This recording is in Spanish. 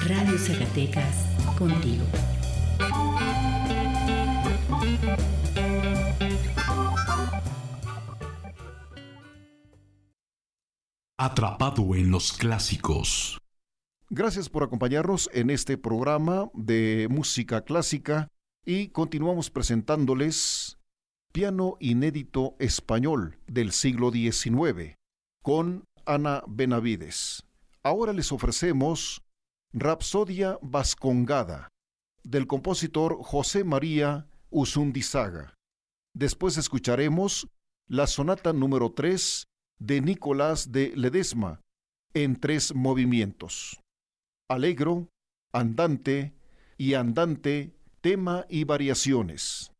Radio Zacatecas, contigo. Atrapado en los clásicos. Gracias por acompañarnos en este programa de música clásica y continuamos presentándoles Piano Inédito Español del siglo XIX con Ana Benavides. Ahora les ofrecemos Rapsodia Vascongada del compositor José María Usundizaga. Después escucharemos la sonata número 3 de Nicolás de Ledesma en 3 movimientos: Allegro, Andante y Andante, tema y variaciones.